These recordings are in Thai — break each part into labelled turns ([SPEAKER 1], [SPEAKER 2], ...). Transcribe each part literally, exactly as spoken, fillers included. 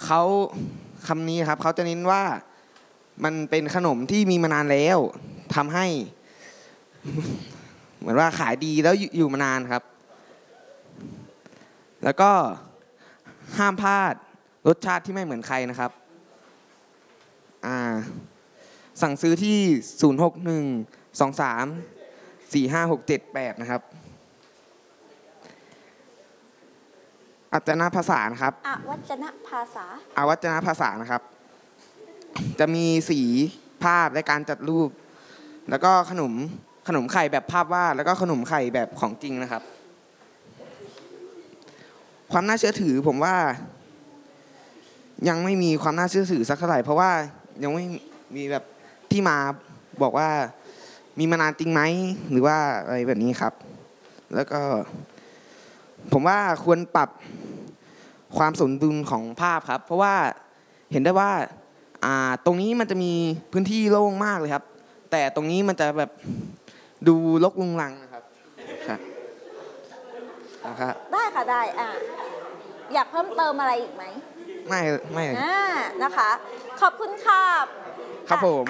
[SPEAKER 1] เขาคำนี้ครับเขาจะเน้นว่ามันเป็นขนมที่มีมานานแล้วทำให้เหมือนว่าขายดีแล้วอยู่มานานครับแล้วก็ห้ามพลาดรสชาติที่ไม่เหมือนใครนะครับอ่าสั่งซื้อที่ศูนย์ หก หนึ่ง สอง สาม สี่ ห้า หก เจ็ด แปดนะครับอวัจนภาษานะครับ
[SPEAKER 2] อวัจนภาษา
[SPEAKER 1] อวัจนภาษานะครับจะมีสีภาพและการจัดรูปแล้วก็ขนมขนมไข่แบบภาพวาดแล้วก็ขนมไข่แบบของจริงนะครับความน่าเชื่อถือผมว่ายังไม่มีความน่าเชื่อถือสักเท่าไหร่เพราะว่ายังไม่มีแบบที่มาบอกว่ามีมานานจริงไหมหรือว่าอะไรแบบนี้ครับแล้วก็ผมว่าควรปรับความสมดุลของภาพครับเพราะว่าเห็นได้ว่าอ่าตรงนี้มันจะมีพื้นที่โล่งมากเลยครับแต่ตรงนี้มันจะแบบดูรกรุงรังนะครับครับนะครับ
[SPEAKER 2] ได้ค่ะได้อ่ะอยากเพิ่มเติมอะไรอีกไหม
[SPEAKER 1] ไม่ไม่
[SPEAKER 2] อ่านะคะขอบคุณค่ะ
[SPEAKER 1] ครับผม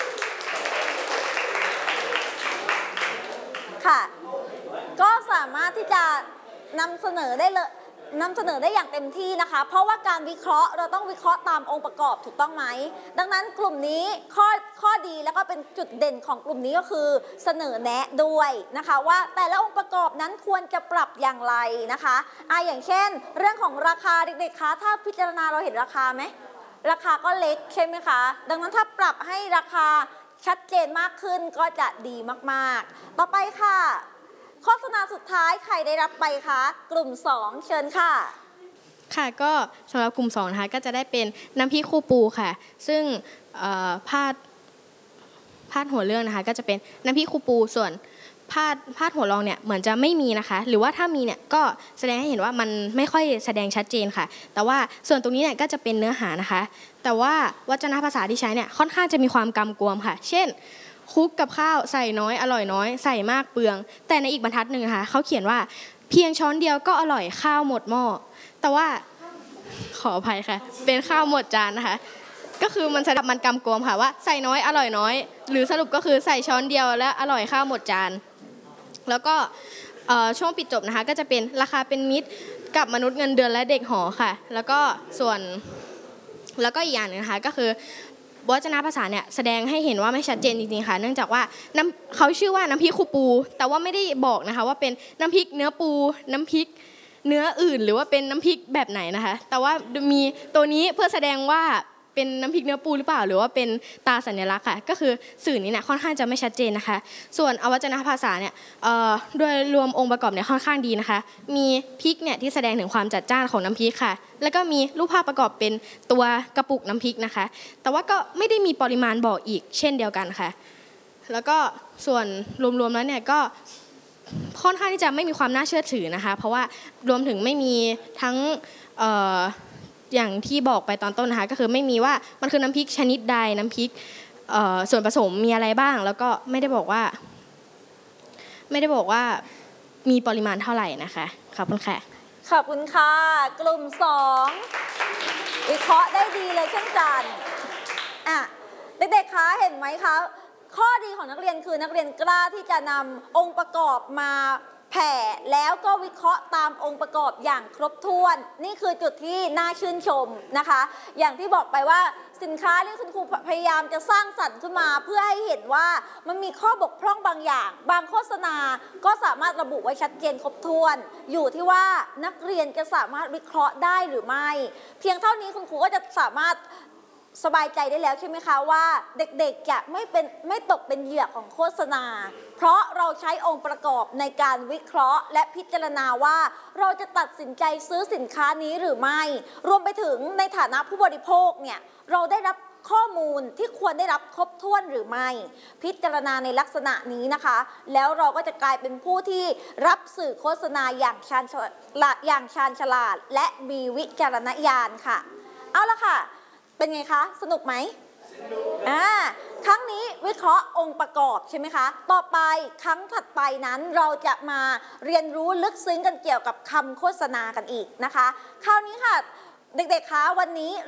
[SPEAKER 2] ค่ะก็สามารถที่จะนำเสนอได้เลยนำเสนอได้อย่างเต็มที่นะคะเพราะว่าการวิเคราะห์เราต้องวิเคราะห์ตามองค์ประกอบถูกต้องไหมดังนั้นกลุ่มนี้ข้อข้อดีแล้วก็เป็นจุดเด่นของกลุ่มนี้ก็คือเสนอแนะด้วยนะคะว่าแต่ละองค์ประกอบนั้นควรจะปรับอย่างไรนะคะอ่ะอย่างเช่นเรื่องของราคาเด็กๆคะถ้าพิจารณาเราเห็นราคาไหมราคาก็เล็กใช่ไหมคะดังนั้นถ้าปรับให้ราคาชัดเจนมากขึ้นก็จะดีมากๆต่อไปค่ะโฆษณาสุดท้ายใครได้รับไปคะกลุ่มสองเชิญค่ะ
[SPEAKER 3] ค่ะก็สำหรับกลุ่มสองนะคะก็จะได้เป็นน้ำพริกคู่ปูค่ะซึ่งพาดพาดหัวเรื่องนะคะก็จะเป็นน้ำพริกคู่ปูส่วนพาดพาดหัวรองเนี่ยเหมือนจะไม่มีนะคะหรือว่าถ้ามีเนี่ยก็แสดงให้เห็นว่ามันไม่ค่อยแสดงชัดเจนค่ะแต่ว่าส่วนตรงนี้เนี่ยก็จะเป็นเนื้อหานะคะแต่ว่าวัจนภาษาที่ใช้เนี่ยค่อนข้างจะมีความกำกวมค่ะเช่นคลุกกับข้าวใส่น้อยอร่อยน้อยใส่มากเปลืองแต่ในอีกบรรทัดหนึ่งนะคะเขาเขียนว่าเพียงช้อนเดียวก็อร่อยข้าวหมดหม้อแต่ว่าขออภัยค่ะเป็นข้าวหมดจานนะคะก็คือมันสลับมันกำกวมค่ะว่าใส่น้อยอร่อยน้อยหรือสรุปก็คือใส่ช้อนเดียวแล้วอร่อยข้าวหมดจานแล้วก็ช่วงปิดจบนะคะก็จะเป็นราคาเป็นมิตรกับมนุษย์เงินเดือนและเด็กหอค่ะแล้วก็ส่วนแล้วก็อีกอย่างนึงนะคะก็คือวัจนภาษาเนี่ยแสดงให้เห็นว่าไม่ชัดเจนจริงๆค่ะเนื่องจากว่าน้ำเขาชื่อว่าน้ำพริกคูปูแต่ว่าไม่ได้บอกนะคะว่าเป็นน้ำพริกเนื้อปูน้ำพริกเนื้ออื่นหรือว่าเป็นน้ำพริกแบบไหนนะคะแต่ว่ามีตัวนี้เพื่อแสดงว่าเป็นน้ำพริกเนื้อปูหรือเปล่าหรือว่าเป็นตาสัญลักษณ์ค่ะก็คือสื่อนี้เนี่ยค่อนข้างจะไม่ชัดเจนนะคะส่วนอวัจนภาษาเนี่ยโดยรวมองค์ประกอบเนี่ยค่อนข้างดีนะคะมีพริกเนี่ยที่แสดงถึงความจัดจ้านของน้ำพริกค่ะแล้วก็มีรูปภาพประกอบเป็นตัวกระปุกน้ำพริกนะคะแต่ว่าก็ไม่ได้มีปริมาณบอกอีกเช่นเดียวกันค่ะแล้วก็ส่วนรวมๆแล้วเนี่ยก็ค่อนข้างที่จะไม่มีความน่าเชื่อถือนะคะเพราะว่ารวมถึงไม่มีทั้งอย่างที่บอกไปตอนต้นนะคะก็คือไม่มีว่ามันคือน้ำพริกชนิดใดน้ำพริกส่วนผสมมีอะไรบ้างแล้วก็ไม่ได้บอกว่าไม่ได้บอกว่ามีปริมาณเท่าไหร่นะคะขอบคุณค่ะ
[SPEAKER 2] ขอบคุณค่ะกลุ่มสองวิเคราะห์ได้ดีเลยเช่นกันอ่ะเด็กๆคะเห็นไหมคะข้อดีของนักเรียนคือนักเรียนกล้าที่จะนำองค์ประกอบมาแผ่แล้วก็วิเคราะห์ตามองค์ประกอบอย่างครบถ้วนนี่คือจุดที่น่าชื่นชมนะคะอย่างที่บอกไปว่าสินค้าที่คุณครูพยายามจะสร้างสรรค์ขึ้นมาเพื่อให้เห็นว่ามันมีข้อบกพร่องบางอย่างบางโฆษณาก็สามารถระบุไว้ชัดเจนครบถ้วนอยู่ที่ว่านักเรียนจะสามารถวิเคราะห์ได้หรือไม่เพียงเท่านี้คุณครูก็จะสามารถสบายใจได้แล้วใช่ไหมคะว่าเด็กๆจะไม่เป็นไม่ตกเป็นเหยื่อของโฆษณาเพราะเราใช้องค์ประกอบในการวิเคราะห์และพิจารณาว่าเราจะตัดสินใจซื้อสินค้านี้หรือไม่รวมไปถึงในฐานะผู้บริโภคเนี่ยเราได้รับข้อมูลที่ควรได้รับครบถ้วนหรือไม่พิจารณาในลักษณะนี้นะคะแล้วเราก็จะกลายเป็นผู้ที่รับสื่อโฆษณาอย่างชาญฉลาดอย่างชาญฉลาดและมีวิจารณญาณค่ะเอาละค่ะเป็นไงคะสนุกไหมอ่าครั้งนี้วิเคราะห์องค์ประกอบใช่ไหมคะต่อไปครั้งถัดไปนั้นเราจะมาเรียนรู้ลึกซึ้งกันเกี่ยวกับคำโฆษณากันอีกนะคะคราวนี้ค่ะเด็กๆคะวันนี้